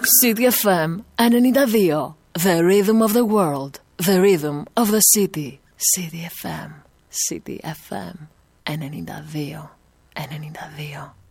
City FM 92. The rhythm of the world. The rhythm of the city. City FM. City FM 92. 92.